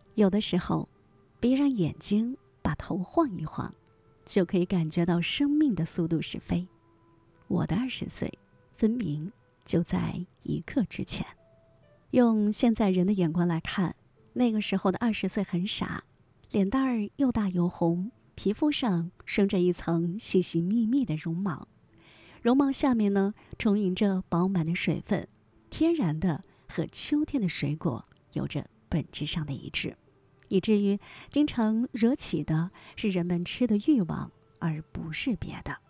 有的时候，别让眼睛把头晃一晃，就可以感觉到生命的速度是飞。我的20岁，分明就在一刻之前。用现在人的眼光来看，那个时候的20岁很傻，脸蛋儿又大又红，皮肤上生着一层细细密密的绒毛，绒毛下面呢充盈着饱满的水分，天然的和秋天的水果有着本质上的一致，以至于经常惹起的是人们吃的欲望，而不是别的。